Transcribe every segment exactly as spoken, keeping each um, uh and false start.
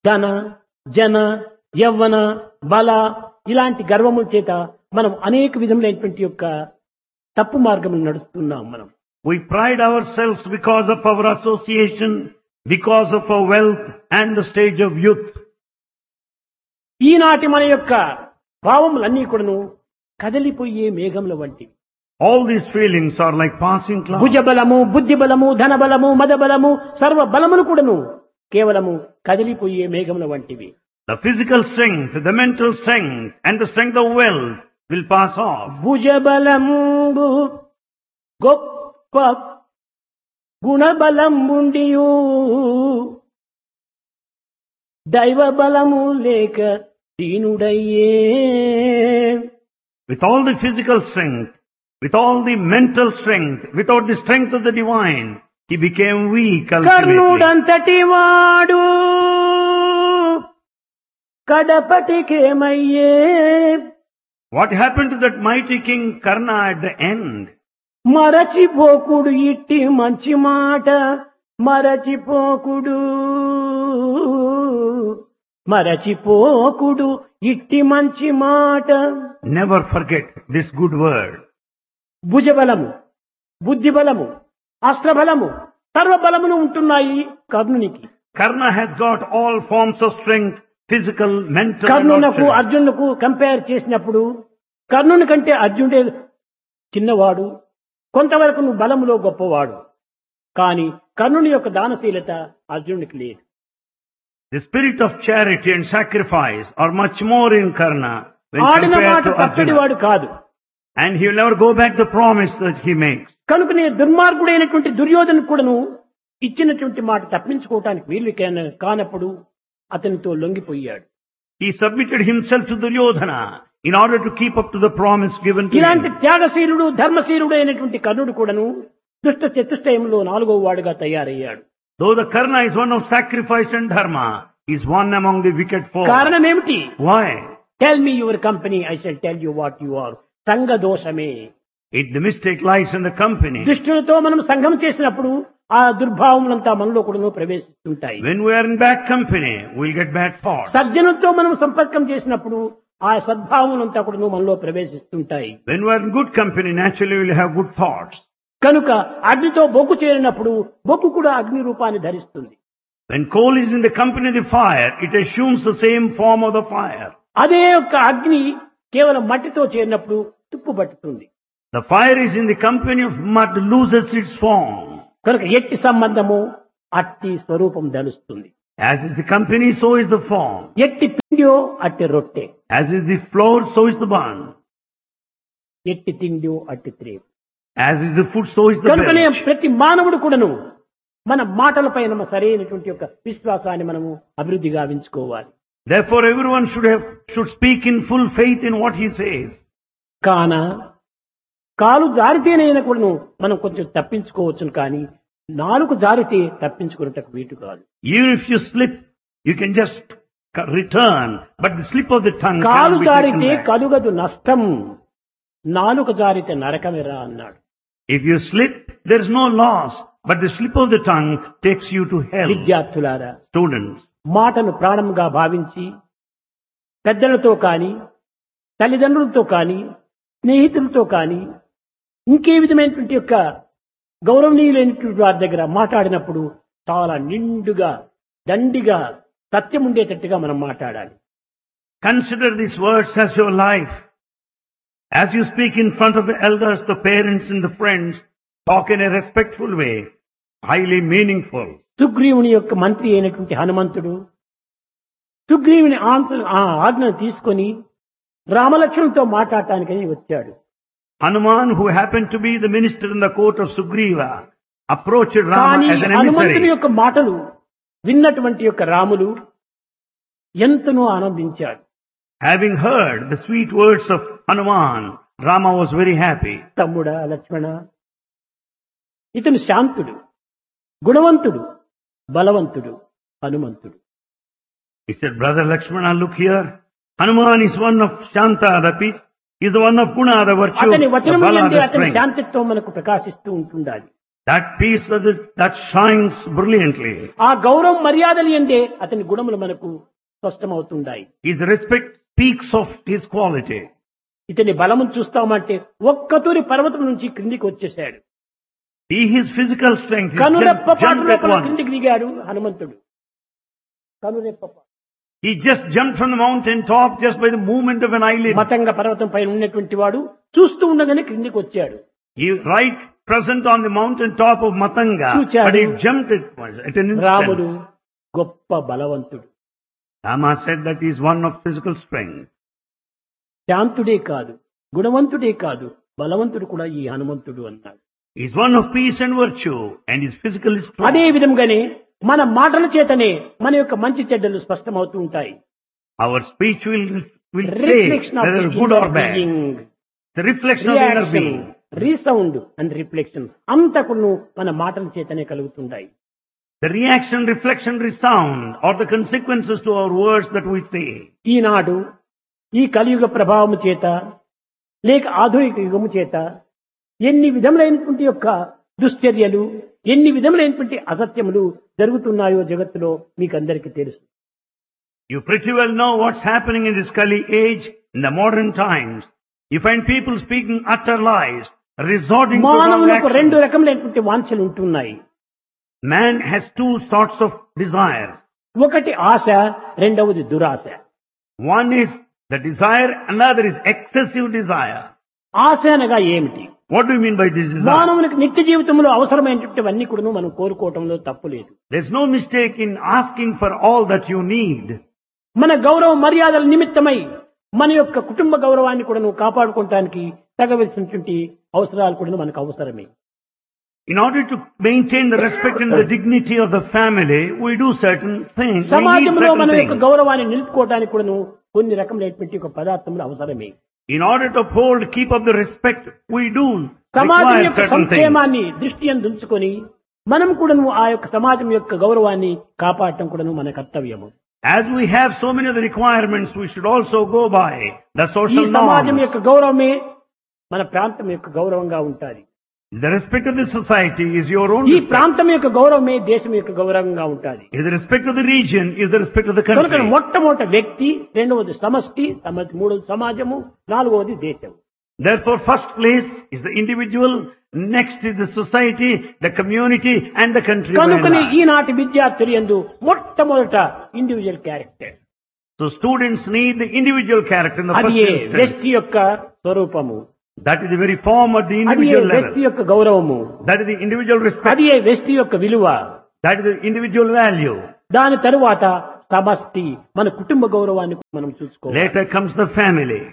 ధన జన యవ్వన బల ఇలాంటి గర్వముల చేత మనం అనేక విధములైనటువంటి యొక్క తప్పు మార్గములు నడుస్తున్నాం మనం. We pride ourselves because of our association, because of our wealth and the stage of youth. ఈనాటి మన యొక్క భావములన్నీ కూడాను కదలిపోయే మేఘముల వంటివి. All these feelings are like passing clouds. భుజబలము, బుద్ధి బలము, ధన బలము, మద బలము, సర్వ బలములు కూడాను కేవలము కదిలిపోయే మేఘముల వంటివి. The physical strength, the mental strength and the strength of wealth will pass off. భుజబలంబు గొప్ప గుణబలంబుండియు దైవ బలము లేక దీనుడయ్యే. With all the physical strength, with all the mental strength, without the strength of the divine, he became weak ultimately. కర్ణుడంతటి వాడు కడపటికేమయ్యే. What happened to that mighty king Karna at the end? మరచిపోకుడు ఇట్టి మంచి మాట, మరచిపోకుడు మరచిపోకుడు ఇట్టి మంచి మాట. Never forget this good word. భుజబలము, బుద్ధిబలము, అస్త్రబలము, సర్వబలమును ఉంటున్నాయి కర్ణునికి. Karna has got all forms of strength, physical, mental. కర్ణునకు అర్జునుకు compare చేసినప్పుడు కర్ణుని కంటే అర్జునుడే చిన్నవాడు, కొంతవరకు నువ్వు బలములో గొప్పవాడు. కానీ కర్ణుని యొక్క దానశీలత అర్జునుడికి లేదు. The spirit of charity and sacrifice are much more in Karna when ఆడిన compared మాట to తప్పటి Arjuna. వాడు కాదు. And he will never go back the promise that he makes. కనుకనే దుర్మార్గుడైనటువంటి దుర్యోధను కూడాను ఇచ్చినటువంటి మాట తప్పించుకోవటానికి వీలు కాన- కానప్పుడు అతనితో లొంగిపోయాడు. He submitted himself to Duryodhana in order to keep up to the promise given to ఇలాంటి him. త్యాగశీలుడు ధర్మశీలుడు అయినటువంటి కర్ణుడు కూడాను దుష్ట చతుష్టయంలో నాలుగవ వాడుగా తయారయ్యాడు. Though the Karna is one of sacrifice and dharma, he is one among the wicked four. కారణం ఏమిటి? Why? Tell me your company, I shall tell you what you are. సంఘ దోషమే. It, the mistake lies in the company. దుష్టులతో మనం సంఘం చేసినప్పుడు ఆ దుర్భావములంతా మనలో కూడా ప్రవేశిస్తుంటాయి. When we are in bad company, we'll get bad thoughts. సజ్జనులతో మనం సంపర్కం చేసినప్పుడు ఆ సద్భావములంతా కూడా మనలో ప్రవేశిస్తుంటాయి. When we are in good company, naturally we'll have good thoughts. కనుక అగ్నితో బొగ్గు చేరినప్పుడు బొగ్గు కూడా అగ్ని రూపాన్ని ధరిస్తుంది. When coal is in the company of the fire, it assumes the same form of the fire. అదే యొక్క అగ్ని కేవలం మట్టితో చేరినప్పుడు తుప్పు పట్టుతుంది. The fire is in the company of mud, loses its form. కనుక ఎట్టి సంబంధము అట్టి స్వరూపం ధరిస్తుంది. As is the company, so is the form. ఎట్టి పిండియో అట్టి రొట్టె, As is the flour, so is the bun. ఎట్టి తిండియో అట్టి త్రేపు. As is the food, so is the కనుకనే belch. ప్రతి మానవుడు కూడాను మన మాటలపైన మన సరైనటువంటి యొక్క విశ్వాసాన్ని మనము అభివృద్ధి గావించుకోవాలి. Therefore, everyone should have should speak in full faith in what he says. కాన కాలు జారితేనైనా కూడాను మనం కొంచెం తప్పించుకోవచ్చును, కానీ నాలుగు జారితే తప్పించుకున్నటకు వీటు కాదు. Even if you slip, you can just c- return, but the slip of the tongue కాలు cannot be taken జారితే back. కలుగదు నష్టం, నాలుక జారితే నరకమేరా అన్నాడు. If you slip, there is no loss, but the slip of the tongue takes you to hell. విద్యార్థులారా, Students, మాటను ప్రాణంగా భావించి పెద్దలతో కాని, తల్లిదండ్రులతో కాని, స్నేహితులతో కాని, ఇంకే విధమైనటువంటి యొక్క గౌరవనీయులైనటువంటి వారి దగ్గర మాట్లాడినప్పుడు చాలా నిండుగా దండిగా సత్యం ఉండేటట్టుగా మనం మాట్లాడాలి. consider these words as your life. As you speak in front of the elders, the parents and the friends, talk in a respectful way, highly meaningful. సుగ్రీవుని యొక్క మంత్రి అయినటువంటి హనుమంతుడు సుగ్రీవుని ఆన్సర్ ఆ ఆజ్ఞను తీసుకొని రామలక్ష్మణులతో మాట్లాడటానికని వచ్చాడు. Hanuman, who happened to be the minister in the court of Sugriva, approached Rama కానీ as an హనుమంతుని emissary. యొక్క మాటలు విన్నటువంటి యొక్క రాములు ఎంతనో ఆనందించాడు. Having heard the sweet words of Hanuman, Rama was very happy. తమ్ముడా లక్ష్మణ, ఇతను శాంతుడు, గుణవంతుడు, బలవంతుడు, హనుమంతుడు. He said, Brother Lakshmana, look here. Hanuman is one of Shanta, the peace. He is the one of Guna, the virtue, అతని the వచనం Bala, అంటే the అతని strength. శాంతిత్వం మనకు ప్రకాశిస్తూ ఉంటుండాలి. That peace that, is- that shines brilliantly. ఆ గౌరవం మర్యాదలు ఎందే అతని గుణములు మనకు స్పష్టమవుతుంటాయి. His respect speaks of his quality. ఇతని బలము చూస్తామంటే ఒక్కతూరి పర్వతం నుంచి క్రిందికి వచ్చేసాడు. See his physical strength. He కనురెప్ప jumped, పాటు jumped at లోపల once. క్రిందికి దిగాడు హనుమంతుడు. కనురెప్ప పాటు. He just jumped from the mountain top just by the movement of an eyelid. Matanga పర్వతం పైన ఉన్నటువంటి వాడు చూస్తూ ఉండగానే క్రిందికి వచ్చాడు. He right present on the mountain top of Matanga, చూచాడు. but he jumped at once, at an రాముడు instant. గొప్ప బలవంతుడు. Rama said that he is one of physical strength. శాంతుడే కాదు, గుణవంతుడే కాదు, బలవంతుడు కూడా ఈ హనుమంతుడు అన్నాడు. He is one of peace and virtue, and is physically strong. అదే విధంగానే మన మాటల చేతనే మన యొక్క మంచి చెడ్డలు స్పష్టమవుతూ ఉంటాయి. Our speech will, will say reflection of whether good or bad. The reflection of the inner being. Resound and reflection అంతకును మన మాటల చేతనే కలుగుతుంటాయి. The reaction, reflection, resound are the consequences to our words that we say. ఈనాడు ఈ కలియుగ ప్రభావము చేత లేక ఆధునిక యుగము చేత ఎన్ని విధములైనటువంటి యొక్క దుశ్చర్యలు, ఎన్ని విధములైనటువంటి అసత్యములు జరుగుతున్నాయో జగత్తులో మీకు అందరికీ తెలుసు. You pretty well know what's happening in this Kali age, in the modern times. You find people speaking utter lies, resorting to wrong మానవులకు రెండు actions. రకములైనటువంటి వాంఛలు ఉంటున్నాయి. Man has two sorts of desires. ఒకటి ఆశ, రెండవది దురాశ. One is the desire, another is excessive desire. ఆశ అనగా ఏమిటి? What do you mean by this desire? మానవునికి నిత్య జీవితంలో అవసరమైనటువంటివన్నీ కూడా మనం కోరుకోవటంలో తప్పు లేదు. There's no mistake in asking for all that you need. మన గౌరవ మర్యాదల నిమిత్తమై మన యొక్క కుటుంబ గౌరవాన్ని కూడా నువ్వు కాపాడుకోవటానికి తగవలసినటువంటి అవసరాలు కూడా మనకు అవసరమే. In order to maintain the respect and the dignity of the family, we do certain things. We need సమాజంలో certain మన యొక్క things. గౌరవాన్ని నిలుపుకోవడానికి కూడా నువ్వు కొన్ని రకములైనటువంటి ఒక పదార్థములు అవసరమే. In order to uphold, keep up the respect, we do సమాజం require యొక్క certain things. సంక్షేమాన్ని దృష్టి అందుకొని మనం కూడా నువ్వు ఆ యొక్క సమాజం యొక్క గౌరవాన్ని కాపాడటం కూడా మన కర్తవ్యము. As we have so many of the requirements, we should also go by the ఈ social సమాజం norms. యొక్క గౌరవమే మన ప్రాంతం యొక్క గౌరవంగా ఉంటాది. The respect of the society is your own ఈ respect. ప్రాంతం యొక్క గౌరవమే దేశం యొక్క గౌరవంగా ఉంటాది. Is the respect of the region, is the respect of the కనుక country. మొట్టమొదటి వ్యక్తి, రెండవది సమష్టి, సమతి మూడవది సమాజము, నాలుగవది దేశం. Therefore, first place is the individual, next is the society, the community, and the country. where కనుకని lies. ఈనాటి విద్యార్థులు యందు మొట్టమొదట individual character, So students need the individual character in the అది first ఏ instance. వ్యక్తి యొక్క స్వరూపము, That is the very form of the అది ఏ individual వ్యక్తి level. యొక్క గౌరవము, That is the individual respect. అది ఏ వ్యక్తి యొక్క విలువ. That is the individual value. దాని తరువాత సమష్టి, మన కుటుంబ గౌరవాన్ని మనం చూసుకోవాలి. Later comes the family.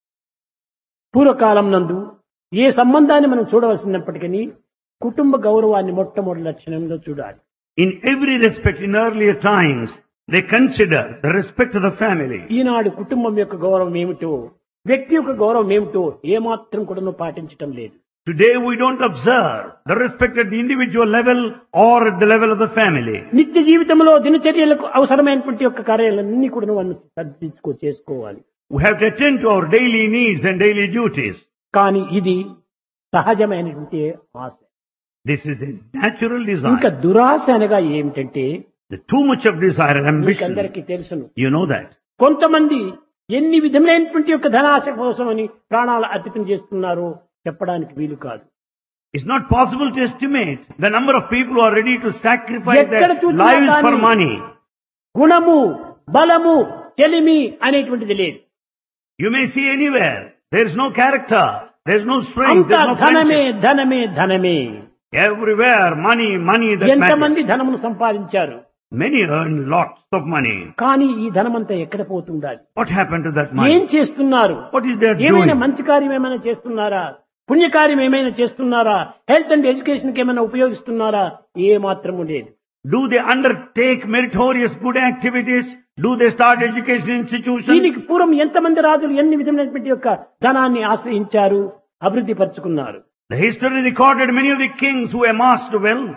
పూర్వకాలం నందు ఏ సంబంధాన్ని మనం చూడవలసినప్పటికీ కుటుంబ గౌరవాన్ని మొట్టమొదటి లక్షణంలో చూడాలి. In every respect, in earlier times, they consider the respect of the family. ఈనాడు కుటుంబం యొక్క గౌరవం ఏమిటో, వ్యక్తి యొక్క గౌరవం ఏమిటో ఏమాత్రం కూడా పాటించటం లేదు. Today we don't observe the respect at the individual level or at the level of the family. నిత్య జీవితంలో దినచర్యలకు అవసరమైనటువంటి యొక్క కార్యాలన్నీ కూడా మనం సర్దించుకో చేసుకోవాలి. We have to attend to our daily needs and daily duties. కానీ ఇది సహజమైనటువంటి ఆశ. This is a natural ఇంకా desire. దురాశ అనగా ఏమిటంటే The too much of desire and ambition. మీకందరికీ తెలుసును. You know that. కొంతమంది ఎన్ని విధములైనటువంటి యొక్క ధనాశ కోసమని ప్రాణాలు అర్పితం చేస్తున్నారో చెప్పడానికి వీలు కాదు. It's not possible to estimate the number of people who are ready to sacrifice ఎక్కడ their చూసినా lives కానీ for money. గుణము, బలము, చెలిమి అనేటువంటిది లేదు. You may see anywhere. There is no character. There is no strength. అంతా There is no ధనమే friendship. ధనమే ధనమే. Everywhere, money, money that ఎంతమంది matters. ధనమును సంపాదించారు, Many earn lots of money. కానీ ఈ ధనమంతా ఎక్కడ పోతుండాలి? What happened to that ఏం money? చేస్తున్నారు? What is their ఏమైనా doing? మంచి కార్యం ఏమైనా చేస్తున్నారా? పుణ్యకార్యం ఏమైనా చేస్తున్నారా? హెల్త్ అండ్ ఎడ్యుకేషన్ కి ఏమైనా ఉపయోగిస్తున్నారా? ఏ మాత్రము లేదు. Do they undertake meritorious good activities? Do they start education institutions? దీనికి పూర్వం ఎంతమంది రాజులు ఎన్ని విధమైనటువంటి యొక్క ధనాన్ని ఆశ్రయించారు, అభివృద్ధి పరుచుకున్నారు. The history recorded many of the kings who amassed wealth.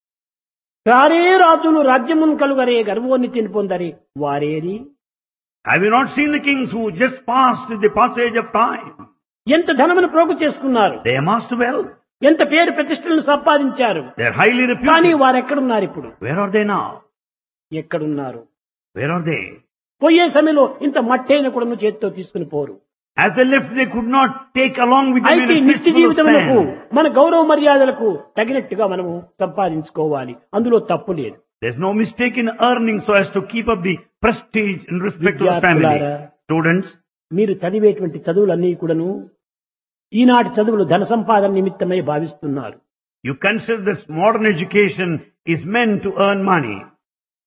సారే రాజులు రాజ్యమును కలుగరే గర్వోన్నతిని పొందరే వారేరి. Have you not seen the kings who just passed with the passage of time? ఎంత ధనమును ప్రోగు చేసుకున్నారు. They amassed wealth. ఎంత పేరు ప్రతిష్టలను సంపాదించారు. They are highly కానీ reputed. వారు ఎక్కడున్నారు ఇప్పుడు? Where are they now? ఎక్కడున్నారు? Where are they? పోయే సమయంలో ఇంత మట్టైన కూడా చేతితో తీసుకుని పోరు. As they left, they could not take along with them అయితే a నిత్య fistful of జీవితములకు sand. మన గౌరవ మర్యాదలకు తగినట్టుగా మనము సంపాదించుకోవాలి. అందులో తప్పు లేదు. There's no mistake in earning so as to keep up the prestige and respect of the family. విద్యార్థులారా, Students, మీరు చదివేటువంటి చదువులన్నీ కూడాను ఈనాటి చదువులు ధన సంపాదన నిమిత్తమై భావిస్తున్నారు. you consider this modern education is meant to earn money.